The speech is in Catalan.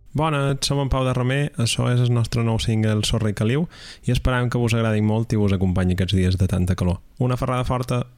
Bona, som en Pau de Romer, això és el nostre nou single Sorra i Caliu i esperam que vos agradi molt i vos acompanyi aquests dies de tanta calor. Una ferrada forta!